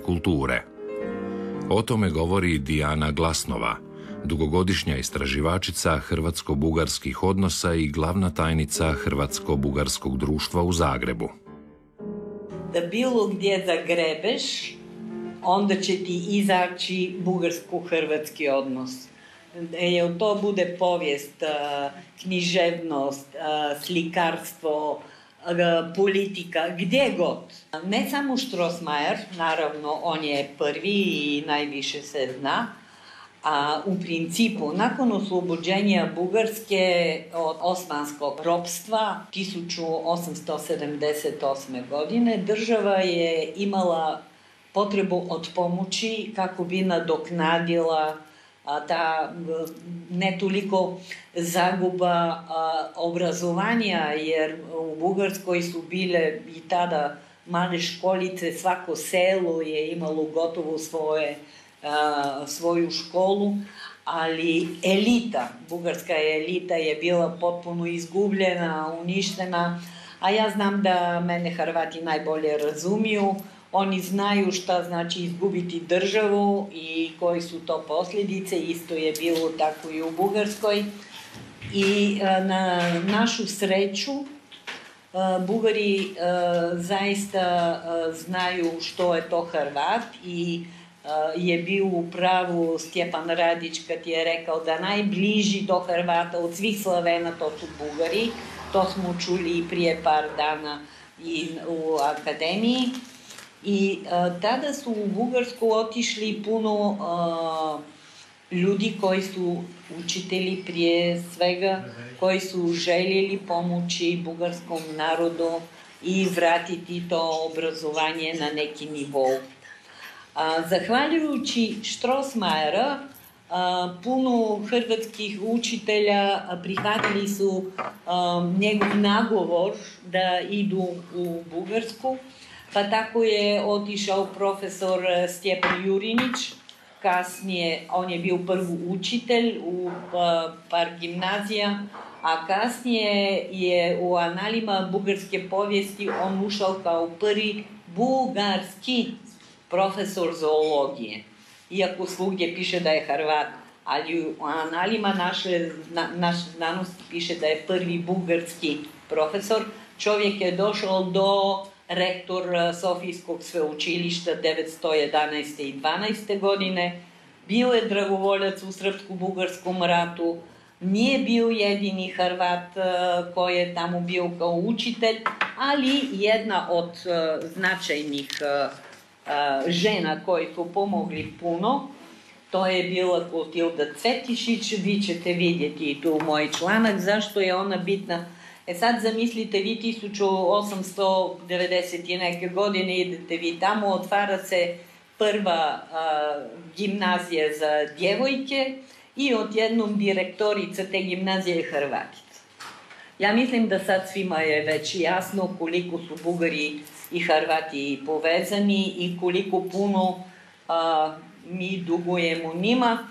kulture. O tome govori Dijana Glasnova, dugogodišnja istraživačica hrvatsko-bugarskih odnosa i glavna tajnica Hrvatsko-bugarskog društva u Zagrebu. Da bilo gdje zagrebeš, onda će ti izaći bugarsko-hrvatski odnos. Jer to bude povijest, književnost, slikarstvo, politika, gdje god. Ne samo Strossmayer, naravno on je prvi i najviše se zna, a u principu nakon oslobođenja Bugarske od osmanskog ropstva 1878. godine država je imala potrebu od pomoći kako bi nadoknadila ta ne toliko zaguba obrazovanja, jer u Bugarskoj su bile i tada male školice, svako selo je imalo gotovo svoju školu, ali elita, bugarska elita je bila potpuno izgubljena, uništena, a ja znam da mene Hrvati najbolje razumiju. Oni znaju šta znači izgubiti državu i koji su to posljedice, isto je bilo tako i u Bugarskoj. I na našu sreću Bugari zaista znaju što je to Hrvat i je bio u pravu Stjepan Radić kad je rekao da najbliži do Hrvata od svih Slavena to su Bugari. To smo čuli i prije par dana i u akademiji. I tada su u Bugarsku otišli puno ljudi koji su učitelji prije svega, koji su željeli pomoći bugarskom narodu i vratiti to obrazovanje na neki nivou. Zahvaljujući Strossmayera, puno hrvatskih učitelja prihvatili su njegov nagovor da idu u Bugarsku, pa tako je otišao profesor Stjepan Jurinić, kasnije on je bio prvi učitelj u par gimnazija, a kasnije je u analima bugarske povijesti on ušao kao prvi bugarski profesor zoologije. Iako svugdje piše da je Hrvat, ali u analima naše znanosti piše da je prvi bugarski profesor. Čovjek je došao do rektor Sofijskog sveučilišta 911. i 12. godine. Bio je dragovoljac u Srpsko-bugarskom ratu. Nije bio jedini Hrvat koji je tamo bio kao učitelj, ali jedna od značajnih žena koji su pomogli puno, to je bila Klotilda Cvetišić. Vi ćete vidjeti tu moj članak zašto je ona bitna. Sad zamislite vi 1890 i neke godine idete vi tamo, otvara se prva gimnazija za djevojke i odjednom direktorica te gimnazije je Hrvatica. Ja mislim da sad svima je već jasno koliko su Bugari i Hrvati povezani i koliko puno mi dugujemo njima.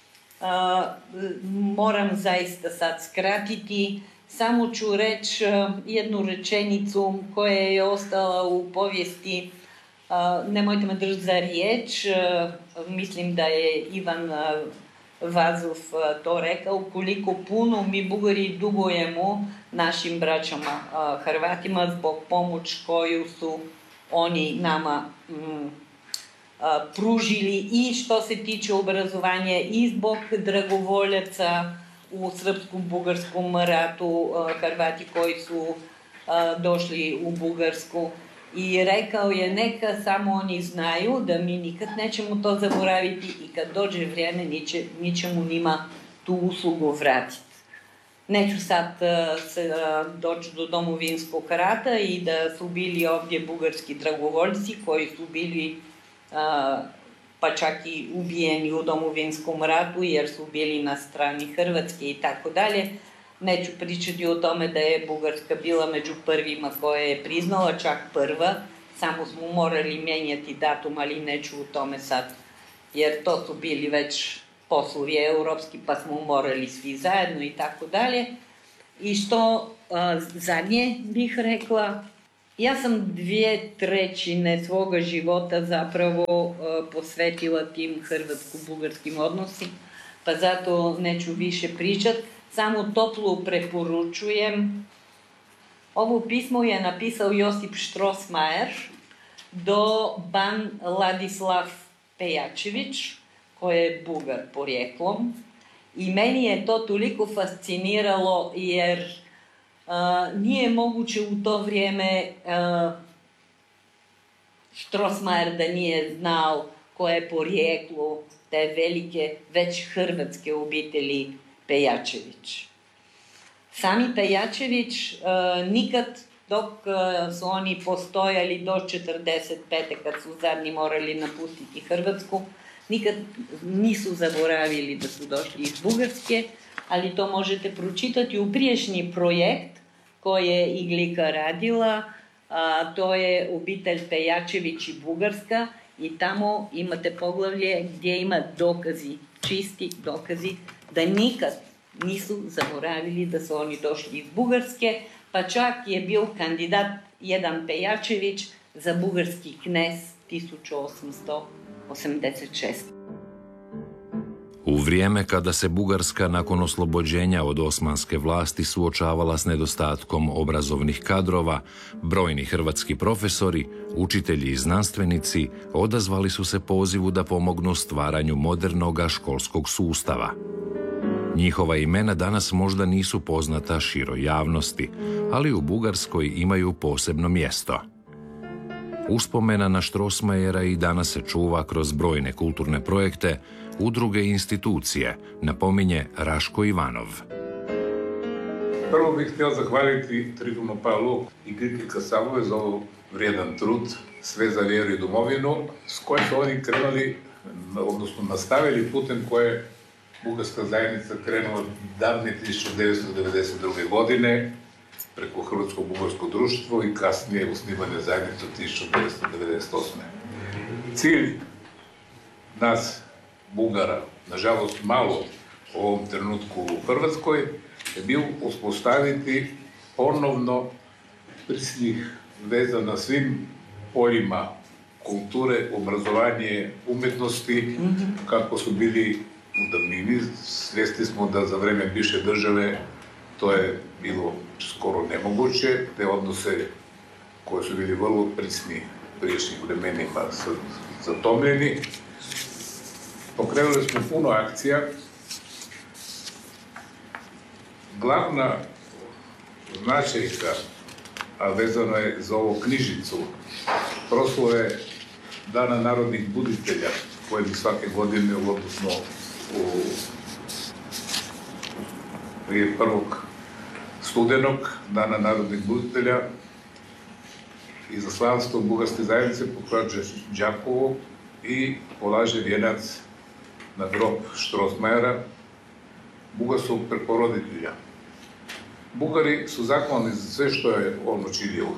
Moram zaista sad skratiti. Samo ću reći jednu rečenicu koja je ostala u povijesti. Nemojte me držati za riječ. Mislim da je Ivan Vazov to rekao, koliko puno mi Bugari dugujemo našim braćama Hrvatima zbog pomoć koju su oni nama pružili i što se tiče obrazovanja i zbog dragovoljaca u Srpsko-bugarskom ratu, Hrvati koji su došli u Bugarsku. I rekao je neka samo oni znaju da mi nikad nećemo to zaboraviti i kad dođe vrijeme mi ćemo njima tu uslugu vratiti. Neću sad doći do Domovinskog rata i da su bili ovdje bugarski dragovoljci koji su bili pa čak i ubijeni u Domovinskom ratu jer su bili na strani Hrvatske i tako dalje. Neću pričati o tome da je Bugarska bila među prvima koja je priznala, čak prva, samo smo morali mijenjati datum, ali neću u tome sad, jer to su bili već poslovi europski, pa smo morali svi zajedno i tako dalje. I što zadnje bih rekla, Ja sam 2/3 svoga života zapravo posvetila tim hrvatsko-bugarskim odnosima, pa zato neću više pričati. Samo toplo preporučujem. Ovo pismo je napisao Josip Strossmayer do ban Ladislav Pejačević, koji je Bugar porijeklom. I meni je to toliko fasciniralo jer nije moguće u to vrijeme Strossmayer da nije znao koje je porijeklo te velike, već hrvatske obitelji Pejačević. Sami Pejačević nikad, dok su oni postojali do 1945. kad su zadnji morali napustiti Hrvatsku, nikad nisu zaboravili da su došli iz Bugarske, ali to možete pročitati u prijašnji projekt koji je Iglika radila, to je obitelj Pejačević i Bugarska, i tamo imate poglavlje gdje ima dokazi, čisti dokazi, da nikad nisu zaboravili da su oni došli iz Bugarske, pa čak je bio kandidat jedan Pejačević za bugarski knez 1886. U vrijeme kada se Bugarska nakon oslobođenja od osmanske vlasti suočavala s nedostatkom obrazovnih kadrova, brojni hrvatski profesori, učitelji i znanstvenici odazvali su se pozivu da pomognu stvaranju modernoga školskog sustava. Njihova imena danas možda nisu poznata široj javnosti, ali u Bugarskoj imaju posebno mjesto. Uspomena na Strossmayera i danas se čuva kroz brojne kulturne projekte, udruge i institucije, napominje Raško Ivanov. Prvo bih htio zahvaliti Trifunu Pavlu i Griki Kasabove za ovo vrijedan trud, sve za vjeru i domovinu, s kojim su oni krenuli, odnosno nastavili putem koje bugarska zajednica krenula davne 1992. godine preko Hrvatsko-bugarsko društvo i kasnije osnivanje zajednice 1998. Cilj nas, Bugara, nažalost malo u ovom trenutku u Hrvatskoj, je bio uspostaviti ponovno prisnih veza na svim poljima kulture, obrazovanje, umjetnosti, kako su bili u davnini. Svjesni smo da za vreme bivše države to je bilo skoro nemoguće, te odnose koje su bili vrlo prisni prijašnjim vremenima zatomljeni. Pokrenuli smo puno akcija. Glavna značajka, a vezana je za ovu knjižicu, proslave Dana narodnih buditelja, koje bi svake godine, odnosno prije 1. studenog, Dana narodnih buditelja, izaslanstvo Bugarske zajednice pohađa Đakovo i polaže vijenac na grob Strossmayera, bugarskog preporoditelja. Bugari su zahvalni za sve što je on učinio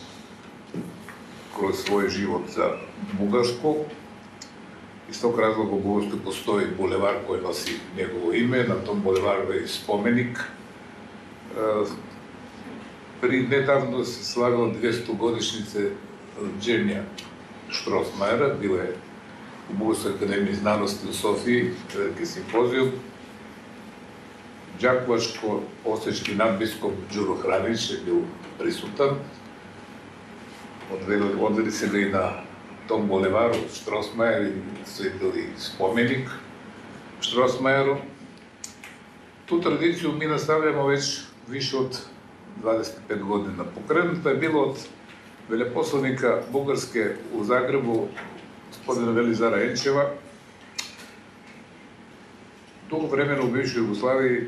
kroz svoj život za Bugarsku. Iz tog razloga u Bugarskoj postoji bulevar koji nosi njegovo ime, na tom bulevaru je spomenik. Nedavno se slavilo 200-godišnjice rođenja Strossmayera, bilo je u Bugarskoj akademiji znanosti u Sofiji, veliki simpozijum. Đakovačko-osječki nadbiskup Đuro Hranić je bio prisutan. Odveli se ga i na tom bulevaru Strossmayer i svetili spomenik Strossmayeru. Tu tradiciju mi nastavljamo već više od 25 godina. Pokrenuta je bilo od veleposlanika Bugarske u Zagrebu, gospodina Velizara Enčeva. Dugo vremena u bivšoj Jugoslaviji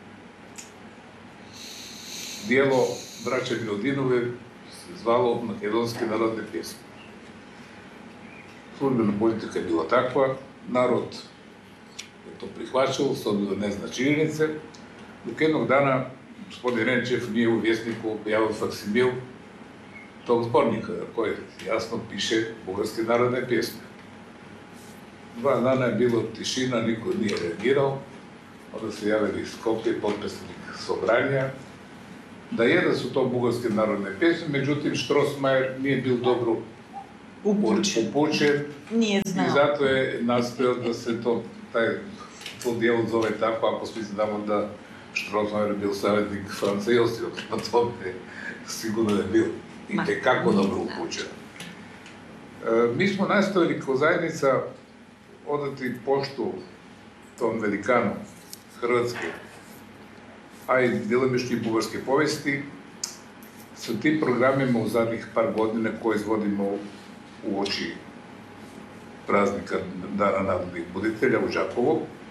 dijelo braće Milodinove se zvalo Makedonske narodne pjesme. Službena politika je bila takva, narod je to prihvaćao, s obzirom da ne zna činjenice, dok jednog dana gospodin Enčev nije u Vjesniku objavio faksimil tog zbornika, koji jasno piše Bugarske narodne pjesme. 2 dana je bilo tišina, niko nije reagirao, onda se javili iz Skopje, potpredsjednik Sobranja, da su to bugarske narodne pjesme, međutim Strossmayer nije bil dobro upućen Nije znao. I zato je nastojao da se to dijelo zove tako, ako svi znamo da Strossmayer je bil savjetnik Franca Josipa, na tome sigurno je bil i tekako dobro upućen. Mi smo nastojali kao zajednica odati poštu tom velikanu Hrvatske, a i djelomično bugarske povesti, sa tim programima u zadnjih par godina koje izvodimo u oči praznika Dana narodnih buditelja u Đakovu.